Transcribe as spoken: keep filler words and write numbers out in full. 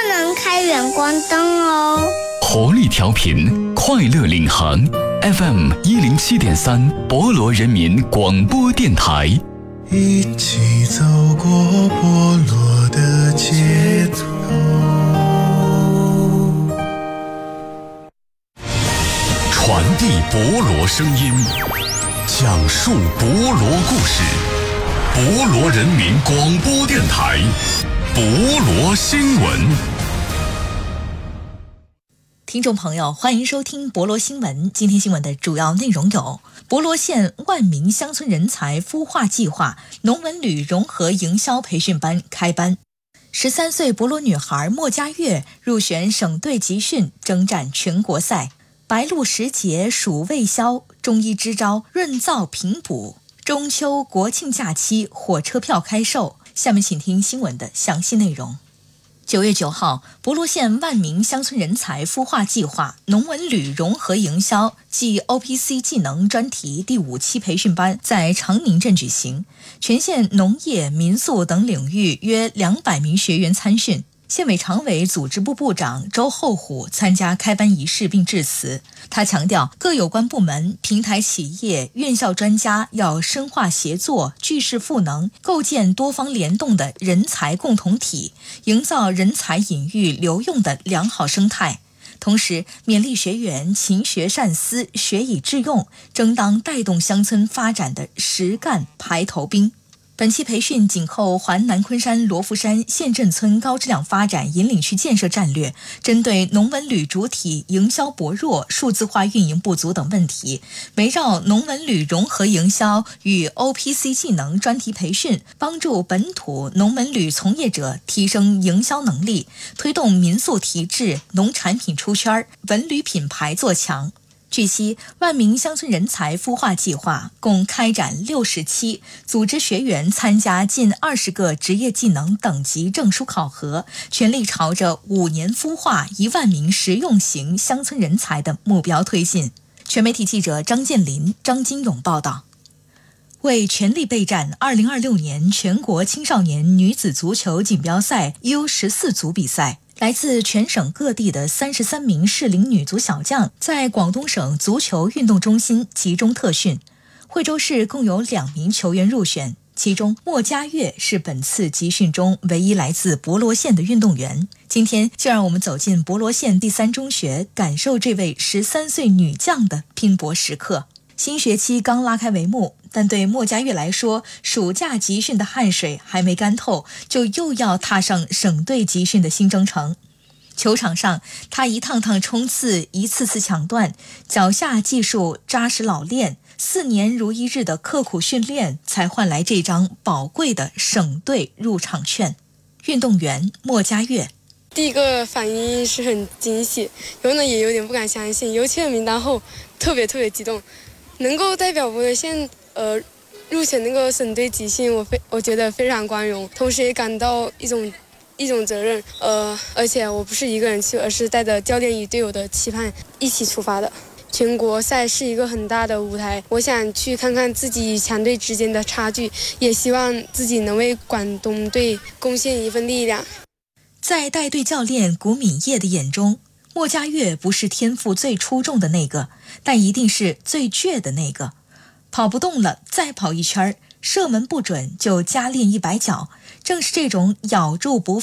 能开远光灯哦。 活力调频，快乐领航 F M 一零七点三，博罗人民广播电台。 一起走过博罗的街头， 传递博罗声音，讲述博罗故事。博罗人民广播电台，博罗新闻。 听众朋友，欢迎收听博罗新闻。今天新闻的主要内容有：博罗县万名乡村人才孵化计划农文旅融合营销培训班开班；十三岁博罗女孩莫佳悦入选省队集训，征战全国赛；白露时节暑未消，中医支招润燥平补；中秋国庆假期火车票开售。下面请听新闻的详细内容。九月九号，博罗县万名乡村人才孵化计划农文旅融合营销暨 O P C 技能专题第五期培训班在长宁镇举行，全县农业、民宿等领域约两百名学员参训。县委常委组织部部长周厚虎参加开班仪式并致辞。他强调，各有关部门、平台企业、院校专家要深化协作，聚势赋能，构建多方联动的人才共同体，营造人才引育留用的良好生态。同时，勉励学员勤学善思，学以致用，争当带动乡村发展的实干排头兵。本期培训紧扣环南昆山罗浮山县镇村高质量发展引领区建设战略，针对农文旅主体营销薄弱、数字化运营不足等问题，围绕农文旅融合营销与 O P C 技能专题培训，帮助本土农文旅从业者提升营销能力，推动民宿提质、农产品出圈、文旅品牌做强。据悉，万名乡村人才孵化计划共开展六十期，组织学员参加近二十个职业技能等级证书考核，全力朝着五年孵化一万名实用型乡村人才的目标推进。全媒体记者张建林、张金勇报道。为全力备战二零二六年全国青少年女子足球锦标赛 U 十四 组比赛，来自全省各地的三十三名适龄女足小将在广东省足球运动中心集中特训。惠州市共有两名球员入选，其中莫佳悦是本次集训中唯一来自博罗县的运动员。今天就让我们走进博罗县第三中学，感受这位十三岁女将的拼搏时刻。新学期刚拉开帷幕，但对莫佳悦来说，暑假集训的汗水还没干透，就又要踏上省队集训的新征程。球场上，他一趟趟冲刺，一次次抢断，脚下技术扎实老练，四年如一日的刻苦训练，才换来这张宝贵的省队入场券。运动员莫佳悦。 第一个反应是很惊喜，然后呢也有点不敢相信，邮签名单后特别特别激动。能够代表博罗县呃入选那个省队集训，我非我觉得非常光荣，同时也感到一种一种责任，呃，而且我不是一个人去，而是带着教练与队友的期盼一起出发的。全国赛是一个很大的舞台，我想去看看自己与强队之间的差距，也希望自己能为广东队贡献一份力量。 在带队教练古敏业的眼中，莫佳悦不是天赋最出众的那个，但一定是最倔的那个。跑不动了再跑一圈，射门不准就加练一百脚。正是这种咬住不